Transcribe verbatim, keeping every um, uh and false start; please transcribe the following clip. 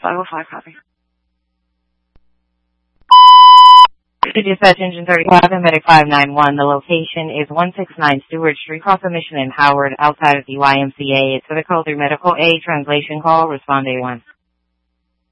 five oh five, copy. To dispatch engine thirty-five and medic five nine one, the location is one sixty-nine Stewart Street, cross the Mission in Howard, outside of the Y M C A. It's for the code through medical aid translation call. Respond A one.